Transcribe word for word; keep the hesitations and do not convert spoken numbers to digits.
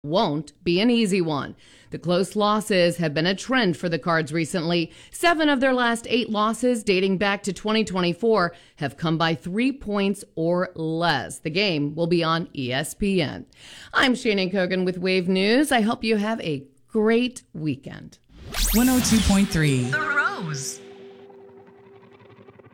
won't be an easy one. The close losses have been a trend for the Cards recently. Seven of their last eight losses, dating back to twenty twenty-four, have come by three points or less. The game will be on E S P N. I'm Shannon Kogan with Wave News. I hope you have a great weekend. one oh two point three The Rose.